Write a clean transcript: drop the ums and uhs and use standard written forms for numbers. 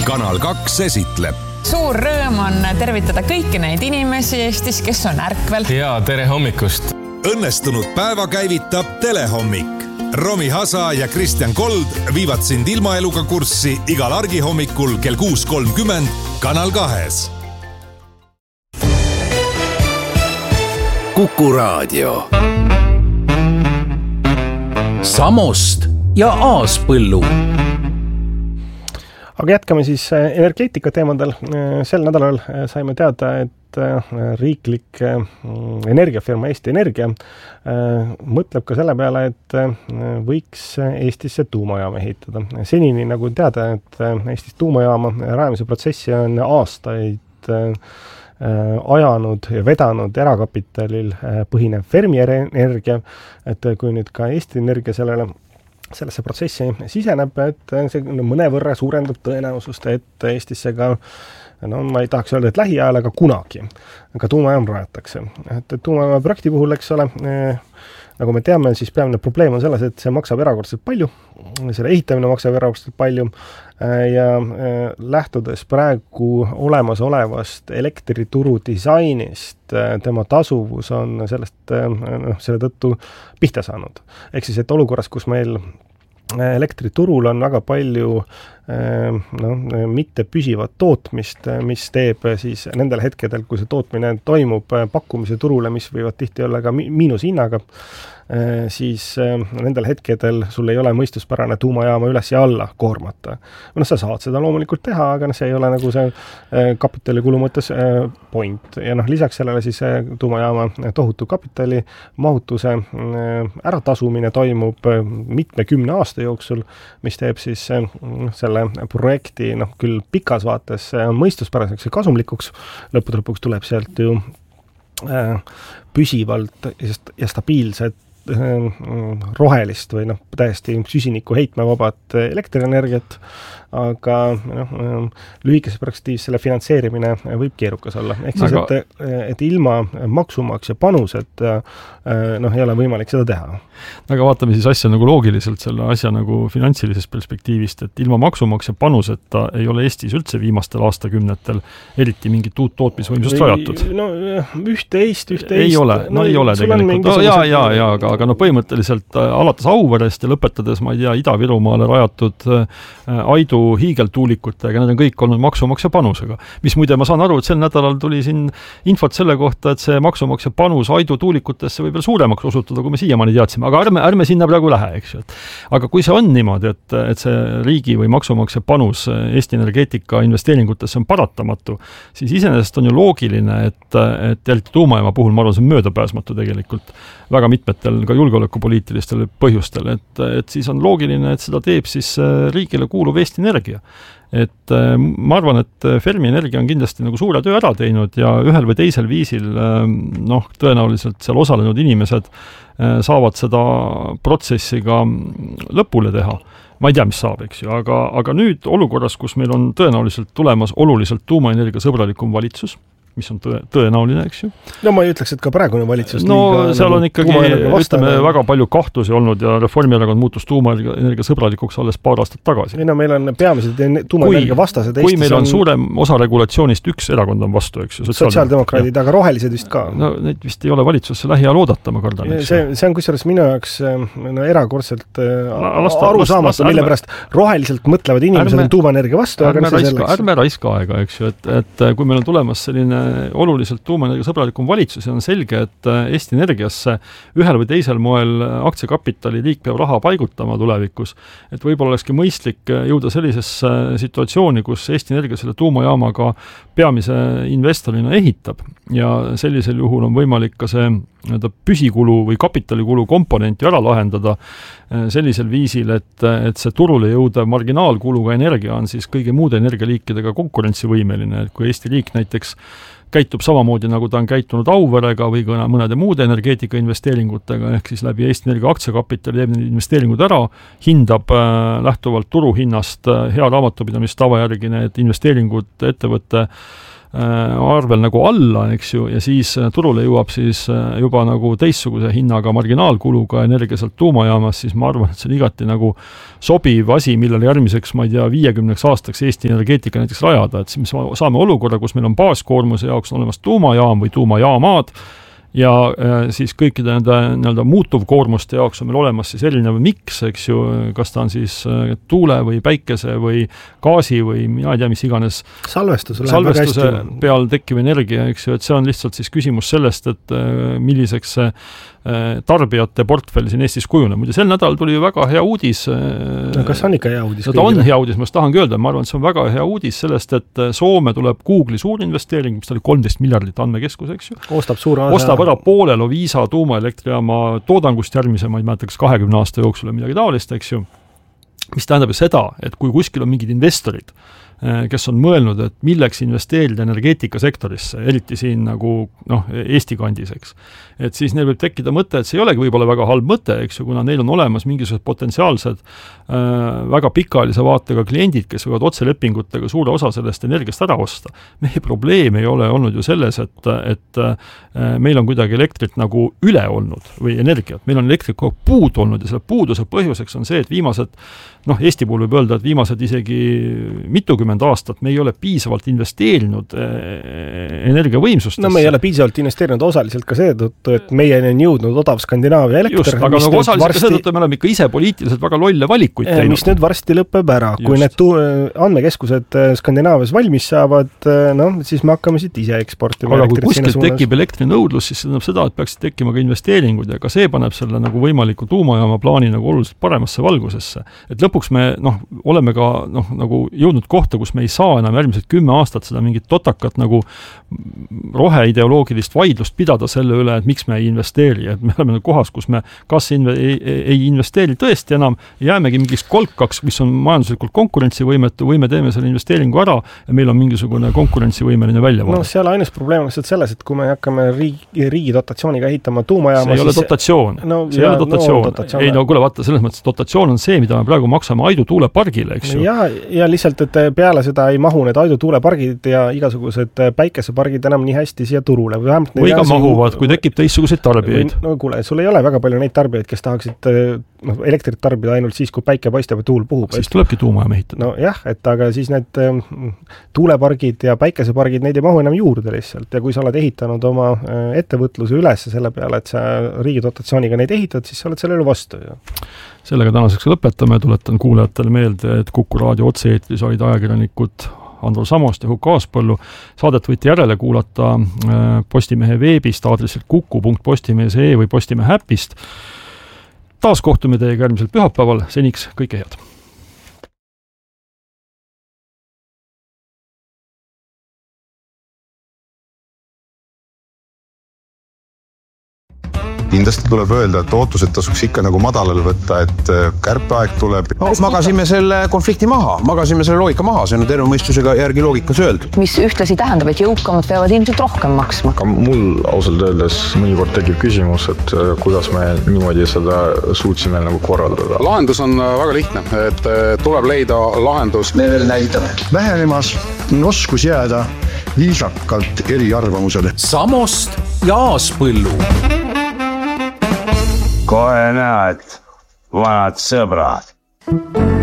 Kanal 2 esitleb. Suur rõõm on tervitada kõiki neid inimesi Eestis, kes on ärkvel. Ja tere hommikust. Õnnestunud päeva käivitab Telehommik. Romi Hasa ja Kristjan Kold viivad sind ilmaeluga kurssi igal argihommikul kell 6.30 Kanal 2. Kuku Raadio. Samost ja Aaspõllu. Aga jätkame siis energeetika teemadel. Sel nädalal saime teada, et riiklik energiafirma Eesti Energia mõtleb ka selle peale, et võiks Eestisse tuumajaama ehitada. Senini, nagu teada, et Eestis tuumajaama rajamise protsessi on aastaid ajanud ja vedanud erakapitalil põhinev Fermi Energia, et kui nüüd ka Eesti Energia sellesse protsessi siseneb, et see mõnevõrra suurendab tõenäosust, et Eestisse ka, ma ei tahaks öelda, et lähiajal, aga kunagi ka tuumajaam rajatakse. Et tuumajaama projekti puhul, eks ole, nagu me teame, siis peamine probleem on selles, et see maksab erakordselt palju, selle ehitamine maksab erakordselt palju ja lähtudes praegu olemasolevast elektrituru disainist, tema tasuvus on selle tõttu pihta saanud. Ehk siis, et olukorras, kus meil elektriturul on väga palju mitte püsivat tootmist, mis teeb siis nendel hetkedel, kui see tootmine toimub pakkumise turule, mis võivad tihti olla ka miinushinnaga, siis nendel hetkedel sul ei ole mõistuspärane tuumajaama üles ja alla koormata. Sa saad seda loomulikult teha, aga see ei ole nagu see kapitalikulu mõttes point. Ja lisaks sellele siis tuumajaama tohutu kapitali mahutuse äratasumine toimub mitme 10 aasta jooksul, mis teeb siis selle projekti küll pikas vaates mõistuspäraseks ja kasumlikuks. Lõppude lõpuks tuleb sealt ju püsivalt ja stabiilset rohelist või täiesti süsiniku heitmevabad elektrienergiat, aga lühikeses perspektiivis selle finantseerimine võib keerukas olla. Ehk siis, et ilma maksumaksja panused ei ole võimalik seda teha. Aga vaatame siis asja nagu loogiliselt, selle asja nagu finantsilisest perspektiivist, et ilma maksumaksja panuseta ei ole Eestis üldse viimastel aastakümnetel eriti mingit uut tootmisvõimsust rajatud. Üht-teist. Ei ole tegelikult. Aga põhimõtteliselt alates Auverest ja lõpetades, ma ei tea, Ida-Virumaale rajatud Aidu hiigeltuulikutega, need on kõik olnud maksumaksja panusega. Mis muide, ma saan aru, et sel nädalal tuli siin infot selle kohta, et see maksumaksja panus Aidu tuulikutesse võib veel suuremaks osutuda, kui me siiamaani teadsime. Aga ärme sinna praegu lähe, eks ju. Aga kui see on niimoodi, et see riigi või maksumaksja panus Eesti energeetika investeeringutesse on paratamatu, siis iseenesest on ju loogiline, et eriti tuumajaama puhul, ma arvan, see on möödapääsmatu tegelikult väga mitmetel ka julgeolekupoliitilistel põhjustel, et siis on loogiline, et seda teeb siis riigile kuuluv Eesti Energia. Et ma arvan, et Fermi Energia on kindlasti nagu suure töö ära teinud ja ühel või teisel viisil tõenäoliselt seal osalenud inimesed saavad seda protsessi ka lõpule teha. Ma ei tea, mis saab, eks ju, aga nüüd olukorras, kus meil on tõenäoliselt tulemas oluliselt tuumaenergia sõbralikum valitsus, mis on tõenäoline, eks ju. No ma ei ütleks, et ka praegune valitsus seal on ikkagi, ütleme, väga palju kahtlusi olnud ja Reformierakond muutus tuumaenergia sõbralikuks alles paar aastat tagasi. Meil on peamised tuumaenergia vastased Eestis. Kui meil on suurem osa regulatsioonist, üks erakond on vastu, eks ju. Sotsiaaldemokraadid, aga rohelised vist ka. Need vist ei ole valitsusse lähiajal oodata, ma kardan. See on kusjuures minu jaoks erakordselt arusaamatu, mille pärast roheliselt mõtlevad inimesed on tuumaenergia vastu. Ärme raiska aega, eks ju, et kui meil on tulemas selline oluliselt tuumaenergia sõbralikum valitsus ja on selge, et Eesti Energiasse ühel või teisel moel aktsiakapitali liik peab raha paigutama tulevikus, et võib-olla olekski mõistlik jõuda sellisesse situatsiooni, kus Eesti Energia selle tuumajaamaga peamise investorina ehitab ja sellisel juhul on võimalik ka see püsikulu või kapitalikulu komponenti ära lahendada sellisel viisil, et see turule jõuda marginaalkuluga energia on siis kõigi muude energialiikidega konkurentsivõimeline, et kui Eesti riik näiteks käitub samamoodi, nagu ta on käitunud Auverega või mõnede muude energeetika investeeringutega, ehk siis läbi Eesti Energia aktsiakapitali teeb need investeeringud ära, hindab lähtuvalt turuhinnast hea raamatupidamist tava järgi need investeeringud ettevõtte arvel nagu alla, eks ju, ja siis turule jõuab siis juba nagu teistsuguse hinnaga marginaalkuluga energia sealt tuumajaamas, siis ma arvan, et see on igati nagu sobiv asi, millele järgmiseks, ma ei tea, 50 aastaks Eesti energeetika näiteks rajada, et siis me saame olukorra, kus meil on baaskoormuse jaoks olemas tuumajaam või tuumajaamad, ja siis kõikide nende muutuvkoormuste jaoks on meil olemas siis erinev miks, eks ju, kas ta on siis tuule või päikese või gaasi või mina ei tea, mis iganes salvestuse peal tekkiv energia, eks ju, et see on lihtsalt siis küsimus sellest, et milliseks see tarbijate portfell siin Eestis kujuneb. Muide, sel nädal tuli ju väga hea uudis. No kas on ikka hea uudis? No ta on hea uudis, ma tahangi öelda, ma arvan, et see on väga hea uudis sellest, et Soome tuleb Google'i suur investeering, mis oli 13 miljardit andmekeskus, eks ju. Ostab ära poole Loviisa tuumaelektrijaama toodangust järgmise, ma ei mäleta, kas 20 aasta jooksul või midagi taolist, eks ju. Mis tähendab ju seda, et kui kuskil on mingid investorid, kes on mõelnud, et milleks investeerida energeetikasektorisse, eriti siin nagu Eesti kandis, eks. Et siis neil võib tekkida mõte, et see ei olegi võib-olla väga halb mõte, eks ju, kuna neil on olemas mingisugused potentsiaalsed väga pikaajalise vaatega kliendid, kes võivad otselepingutega suure osa sellest energiast ära osta. Meie probleem ei ole olnud ju selles, et meil on kuidagi elektrit nagu üle olnud või energiat. Meil on elektrit puudu olnud ja selle puuduse põhjuseks on see, et viimased, Eesti puhul võib öelda, et viimased isegi mitukümmend aastat me ei ole piisavalt investeerinud energiavõimsustesse. No me ei ole piisavalt investeerinud osaliselt ka seetõttu, et meieni on jõudnud odav Skandinaavia elekter. Just, aga osaliselt ka seetõttu me oleme ikka ise poliitiliselt väga lolle valikuid teinud. Mis nüüd varsti lõpeb ära. Just. Kui need andmekeskused Skandinaavias valmis saavad, siis me hakkame siit ise eksportima. Aga kui kuskilt tekib elektrinõudlus, siis see tähendab seda, et peaksid tekkima ka investeeringud ja ka see paneb selle nagu võimaliku tuumajaama plaani nagu oluliselt paremasse valgusesse. Et lõpuks me oleme ka nagu jõudnud kohta, kus me ei saa enam järgmised 10 aastat seda mingit totakat nagu roheideoloogilist vaidlust pidada selle üle, et miks me ei investeeri. Et me oleme kohas, kus me kas ei investeeri tõesti enam, jäämegi mingiks kolkaks, mis on majanduslikult konkurentsivõimetu, või me teeme selle investeeringu ära ja meil on mingisugune konkurentsivõimeline väljavaade. Seal ainus probleem on selles, et kui me hakkame riigi dotatsiooniga ehitama tuumajaama, see ei ole dotatsioon. See ei ole dotatsioon. Ei, kuule, vaata, selles mõttes dotatsioon on see, mida me praegu maksame Aidu tuulepargile, eks ju. Ja lihtsalt, et peale seda ei mahu need Aidu tuulepargid ja igasugused päikesepargid enam nii hästi siia turule. Või ka mahuvad, kui tekib teistsuguseid tarbijaid. No kuule, sul ei ole väga palju neid tarbijaid, kes tahaksid elektrit tarbida ainult siis, kui päike paistab ja tuul puhub. Siis tulebki tuumajaam ehitada. No jah, et aga siis need tuulepargid ja päikesepargid, neid ei mahu enam juurde lihtsalt. Ja kui sa oled ehitanud oma ettevõtluse üles selle peale, et sa riigi dotatsiooniga neid ehitad, siis sa oled sellele vastu. Sellega tänaseks lõpetame. Tuletan kuulajatele meelde, et Kuku raadio otse-eetris olid ajakirjanikud Andro Samost ja Hukk Aaspõllu. Saadet võite järele kuulata Postimehe veebist aadressil kuku.postimees.ee või Postimehe äpist. Taas kohtume teiega järgmisel pühapäeval. Seniks kõike head. Kindlasti tuleb öelda, et ootused tasuks ikka nagu madalal võtta, et kärpeaeg tuleb. Magasime selle konflikti maha, magasime selle loogika maha, see on terve mõistusega järgi loogikas öeldud. Mis ühtlasi tähendab, et jõukamad peavad ilmselt rohkem maksma. Aga mul ausalt öeldes mõnikord tekib küsimus, et kuidas me niimoodi seda suutsime nagu korraldada. Lahendus on väga lihtne, et tuleb leida lahendus. Me veel näitab vähenemas oskus jääda viisakalt eri arvamusele. Samost ja Aaspõllu. Kohe näed, vanad sõbrad.